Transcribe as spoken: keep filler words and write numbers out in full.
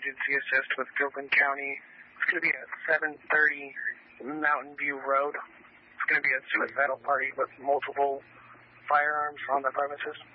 emergency assist with Gilpin County. It's going to be at seven thirty Mountain View Road. It's going to be a suicidal party with multiple firearms on the premises.